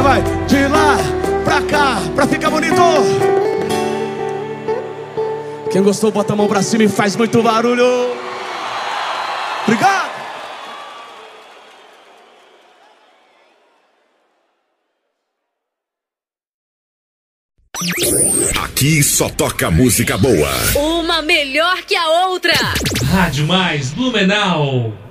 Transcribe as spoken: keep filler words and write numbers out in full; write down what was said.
vai de lá pra cá, pra ficar bonito. Quem gostou, bota a mão pra cima e faz muito barulho. Obrigado. Aqui só toca música boa. Uma melhor que a outra. Rádio Mais Blumenau.